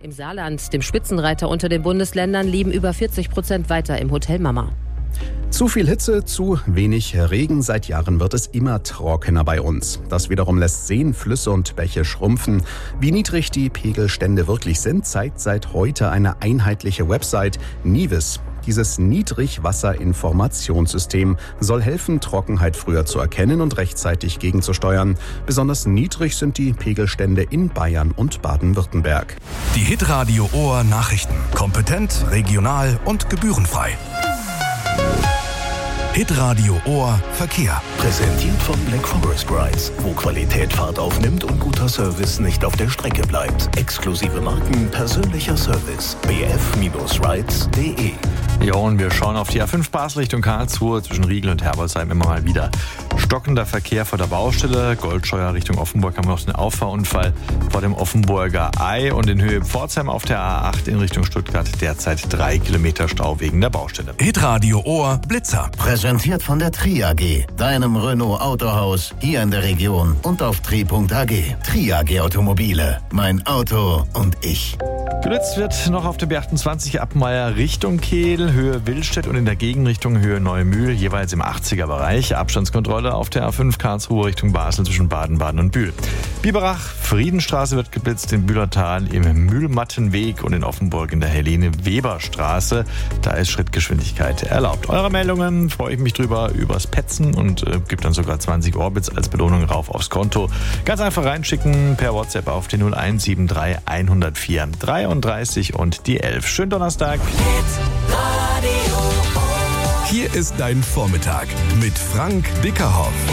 Im Saarland, dem Spitzenreiter unter den Bundesländern, leben über 40% weiter im Hotel Mama. Zu viel Hitze, zu wenig Regen. Seit Jahren wird es immer trockener bei uns. Das wiederum lässt Seen, Flüsse und Bäche schrumpfen. Wie niedrig die Pegelstände wirklich sind, zeigt seit heute eine einheitliche Website, NIWIS. Dieses Niedrigwasserinformationssystem soll helfen, Trockenheit früher zu erkennen und rechtzeitig gegenzusteuern. Besonders niedrig sind die Pegelstände in Bayern und Baden-Württemberg. Die Hitradio Ohr Nachrichten. Kompetent, regional und gebührenfrei. Hitradio Ohr Verkehr. Präsentiert von Black Forest Rides, wo Qualität Fahrt aufnimmt und guter Service nicht auf der Strecke bleibt. Exklusive Marken, persönlicher Service. bf-rides.de. Ja, und wir schauen auf die A5 Basel Richtung Karlsruhe zwischen Riegel und Herbolzheim immer mal wieder. Stockender Verkehr vor der Baustelle. Goldscheuer Richtung Offenburg haben wir noch den Auffahrunfall vor dem Offenburger Ei und in Höhe Pforzheim auf der A8 in Richtung Stuttgart derzeit 3 Kilometer Stau wegen der Baustelle. Hitradio Ohr Blitzer. Präsentiert von der Tri AG, deinem Renault Autohaus hier in der Region und auf tri.ag. Tri AG Automobile, mein Auto und ich. Geblitzt wird noch auf der B28 Appenweier Richtung Kehl, Höhe Willstedt und in der Gegenrichtung Höhe Neumühl, jeweils im 80er-Bereich. Abstandskontrolle auf der A5 Karlsruhe Richtung Basel zwischen Baden-Baden und Bühl. Biberach, Friedenstraße wird geblitzt, im Bühlertal im Mühlmattenweg und in Offenburg in der Helene-Weber-Straße. Da ist Schrittgeschwindigkeit erlaubt. Eure Meldungen freue ich mich drüber übers Petzen und gibt dann sogar 20 Orbits als Belohnung rauf aufs Konto. Ganz einfach reinschicken per WhatsApp auf die 0173 104 33 und die 11. Schönen Donnerstag. Hier ist dein Vormittag mit Frank Dickerhoff.